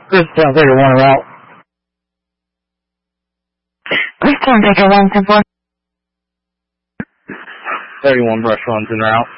Greystone Baker 1 route. Greystone Baker 1 to 1. 31 brush runs en route.